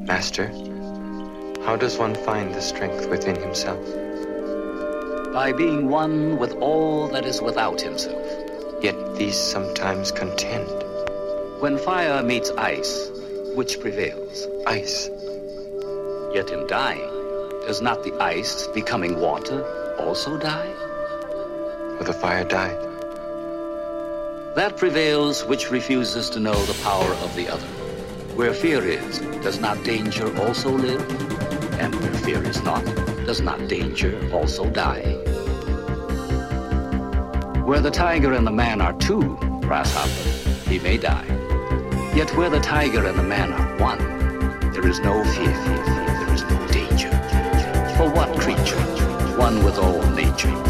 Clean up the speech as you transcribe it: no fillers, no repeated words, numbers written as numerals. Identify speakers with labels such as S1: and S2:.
S1: Master, how does one find the strength within himself?
S2: By being one with all that is without himself.
S1: Yet these sometimes contend.
S2: When fire meets ice, which prevails?
S1: Ice.
S2: Yet in dying, does not the ice becoming water also die?
S1: For the fire died.
S2: That prevails which refuses to know the power of the other. Where fear is, does not danger also live? And where fear is not, does not danger also die? Where the tiger and the man are two, grasshopper, he may die. Yet where the tiger and the man are one, there is no fear, there is no danger. For what creature, one with all nature,